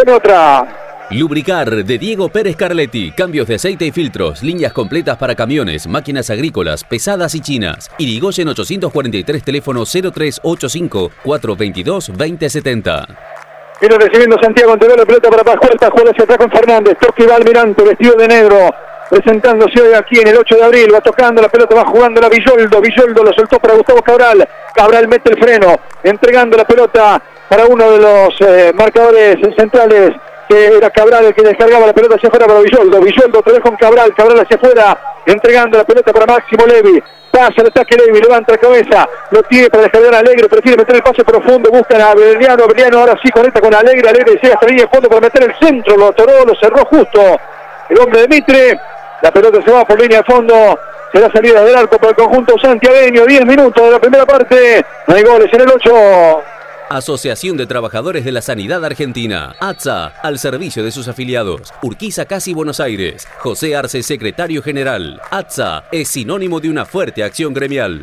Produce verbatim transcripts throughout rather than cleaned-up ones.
viene otra. Lubricar de Diego Pérez Carletti. Cambios de aceite y filtros. Líneas completas para camiones, máquinas agrícolas, pesadas y chinas. Irigoyen ochocientos cuarenta y tres, teléfono cero tres ochenta y cinco, cuatrocientos veintidós, veinte setenta. Viene recibiendo Santiago Antero, la pelota para Pascual. Pascual hacia atrás con Fernández. Toque va Almirante, vestido de negro. Presentándose hoy aquí en el ocho de abril. Va tocando la pelota, va jugando la Villoldo. Villoldo lo soltó para Gustavo Cabral. Cabral mete el freno. Entregando la pelota para uno de los eh, marcadores centrales, que era Cabral el que descargaba la pelota hacia afuera para Villoldo. Villoldo otra vez con Cabral. Cabral hacia afuera. Entregando la pelota para Máximo Levi. Pasa el ataque Levi, levanta la cabeza, lo tiene para descargar a Alegre, prefiere meter el pase profundo, buscan a Abeliano, Abeliano ahora sí conecta con Alegre, Alegre llega hasta la línea de fondo para meter el centro, lo atoró, lo cerró justo el hombre de Mitre, la pelota se va por línea de fondo, será salida del arco por el conjunto santiagueño, diez minutos de la primera parte, no hay goles en el ocho. Asociación de Trabajadores de la Sanidad Argentina, A T S A, al servicio de sus afiliados. Urquiza Casi Buenos Aires. José Arce, secretario general. A T S A es sinónimo de una fuerte acción gremial.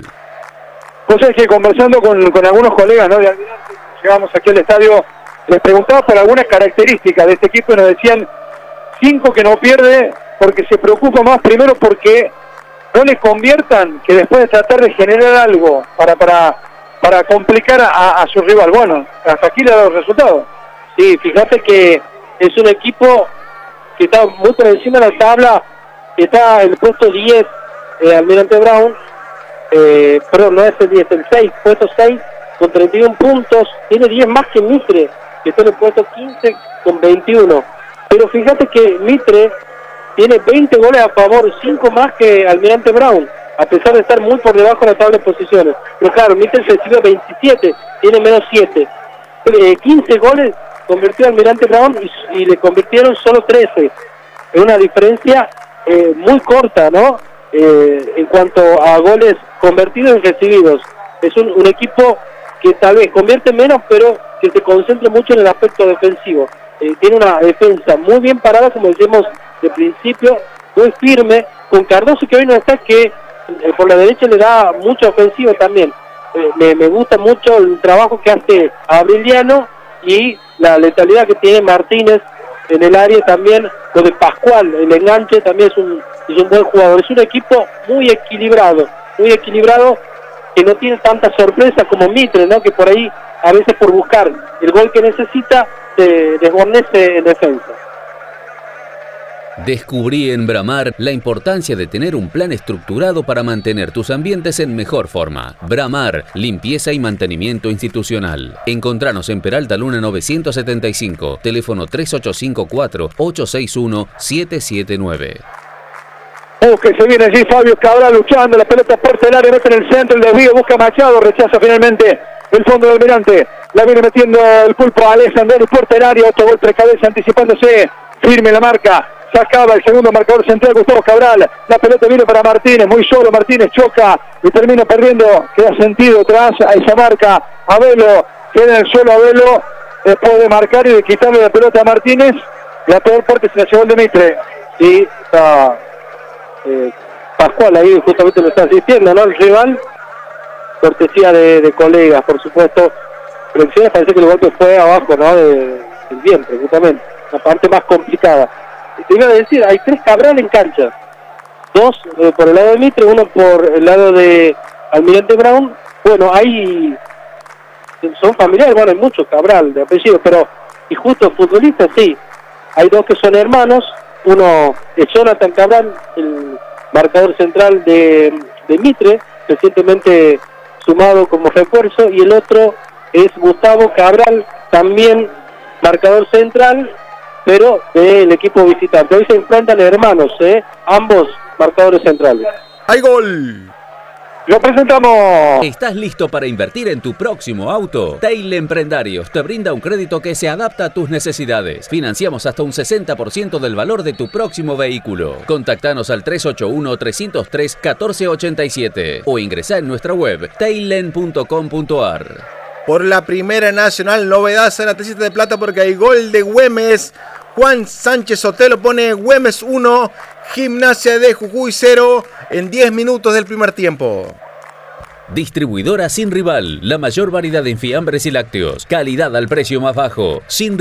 José, es que conversando con, con algunos colegas, ¿no?, de Almirante, llegamos aquí al estadio, les preguntaba por algunas características de este equipo y nos decían cinco que no pierde porque se preocupa más primero porque no le conviertan que después de tratar de generar algo para... para para complicar a, a su rival. Bueno, hasta aquí le ha dado resultados. Sí, fíjate que es un equipo que está muy por encima de la tabla, que está en el puesto diez, eh, Almirante Brown, eh, perdón, no es el diez, el seis, puesto seis, con treinta y uno puntos, tiene diez más que Mitre, que está en el puesto quince, con veintiuno. Pero fíjate que Mitre tiene veinte goles a favor, cinco más que Almirante Brown, a pesar de estar muy por debajo de la tabla de posiciones. Pero claro, Mitre se sirve veintisiete, tiene menos siete. Eh, quince goles convirtió Almirante Brown y, y le convirtieron solo trece. Es una diferencia eh, muy corta, ¿no? Eh, en cuanto a goles convertidos y recibidos. Es un, un equipo que tal vez convierte menos, pero que se concentra mucho en el aspecto defensivo. Eh, tiene una defensa muy bien parada, como decíamos de principio, muy firme, con Cardoso que hoy no está, que Eh, por la derecha le da mucha ofensiva también. Eh, me, me gusta mucho el trabajo que hace Abeliano y la letalidad que tiene Martínez en el área también. Lo de Pascual, el enganche también es un, es un buen jugador. Es un equipo muy equilibrado, muy equilibrado, que no tiene tantas sorpresas como Mitre, ¿no?, que por ahí a veces por buscar el gol que necesita se desguarnece en defensa. Descubrí en Bramar la importancia de tener un plan estructurado para mantener tus ambientes en mejor forma. Bramar, limpieza y mantenimiento institucional. Encontranos en Peralta Luna novecientos setenta y cinco, teléfono tres ocho cinco cuatro, ocho seis uno, siete siete nueve. Oh, que se viene allí Fabio Cabral luchando, la pelota por el área, mete en el centro, el desvío, busca Machado, rechaza finalmente el fondo del Almirante. La viene metiendo el pulpo a Alessandro, por el área, otro golpe de cabeza anticipándose, firme la marca. Sacaba el segundo marcador central, Gustavo Cabral. La pelota viene para Martínez, muy solo. Martínez choca y termina perdiendo. Queda sentido tras a esa marca. Abelo, queda en el suelo Abelo. Después de marcar y de quitarle la pelota a Martínez. La peor parte se la llevó el de Mitre. Sí, está eh, Pascual ahí, justamente lo está asistiendo, ¿no? El rival. Cortesía de, de colegas, por supuesto. Pero parece que el golpe fue abajo, ¿no? De, del vientre, justamente. La parte más complicada. Te iba a decir, hay tres Cabral en cancha, dos eh, por el lado de Mitre, uno por el lado de Almirante Brown. Bueno, hay, son familiares, bueno, hay muchos Cabral de apellido, pero, y justo futbolistas, sí, hay dos que son hermanos, uno es Jonathan Cabral, el marcador central de, de Mitre, recientemente sumado como refuerzo, y el otro es Gustavo Cabral, también marcador central, pero del equipo visitante. Hoy se enfrentan hermanos, ¿eh? Ambos marcadores centrales. ¡Hay gol! ¡Lo presentamos! ¿Estás listo para invertir en tu próximo auto? Teil Emprendarios te brinda un crédito que se adapta a tus necesidades. Financiamos hasta un sesenta por ciento del valor de tu próximo vehículo. Contactanos al tres ocho uno, tres cero tres, uno cuatro ocho siete o ingresá en nuestra web teilen punto com punto ar. Por la Primera Nacional, novedad en la tacita de plata porque hay gol de Güemes. Juan Sánchez Sotelo pone Güemes uno, Gimnasia de Jujuy cero en diez minutos del primer tiempo. Distribuidora Sin Rival, la mayor variedad en fiambres y lácteos. Calidad al precio más bajo. Sin